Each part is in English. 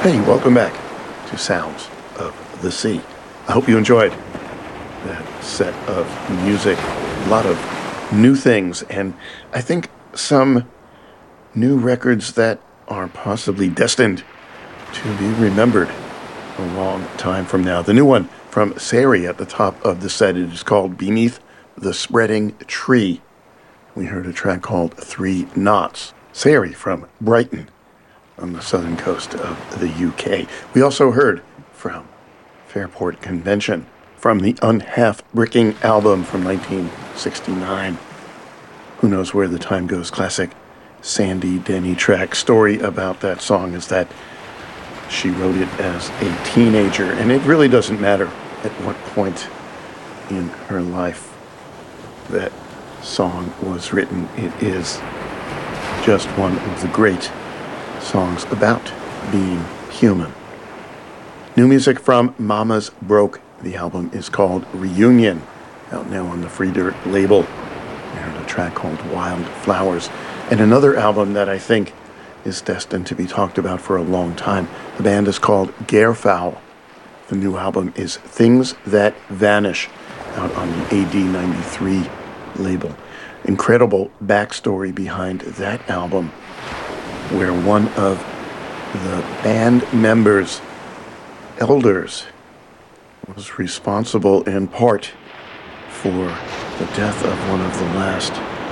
Hey, welcome back to Sounds of the Sea. I hope you enjoyed that set of music. A lot of new things, and I think some new records that are possibly destined to be remembered a long time from now. The new one from Sari at the top of the set, it is called Beneath the Spreading Tree. We heard a track called 3 Knots. Sari from Brighton on the southern coast of the UK. We also heard from Fairport Convention from the Unhalf Bricking album from 1969. Who Knows Where the Time Goes classic Sandy Denny track. Story about that song is that she wrote it as a teenager, and it really doesn't matter at what point in her life that song was written. It is just one of the great songs about being human. New music from Mamas Broke. The album is called Reunion, out now on the Frieder label. We heard a track called Wild Flowers. And another album that I think is destined to be talked about for a long time. The band is called Gairfowl. The new album is Things That Vanish, out on the AD93 label. Incredible backstory behind that album, where one of the band members' elders was responsible in part for the death of one of the last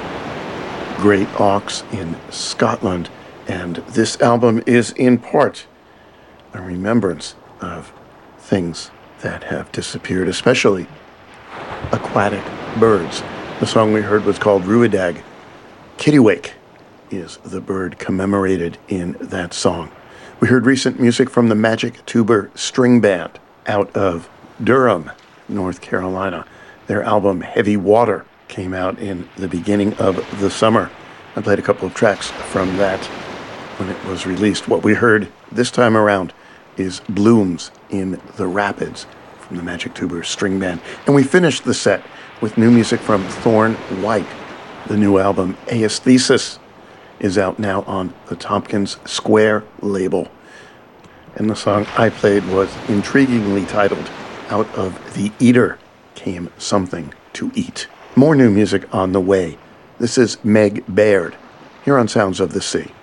great auks in Scotland. And this album is in part a remembrance of things that have disappeared, especially aquatic birds. The song we heard was called Ruidag. Kittiwake is the bird commemorated in that song. We heard recent music from the Magic Tuber String Band out of Durham, North Carolina. Their album Heavy Water came out in the beginning of the summer. I played a couple of tracks from that when it was released. What we heard this time around is Blooms in the Rapids from the Magic Tuber String Band. And we finished the set with new music from Thorn White. The new album Aesthesis is out now on the Tompkins Square label. And the song I played was intriguingly titled Out of the Eater Came Something to Eat. More new music on the way. This is Meg Baird here on Sounds of the Sea.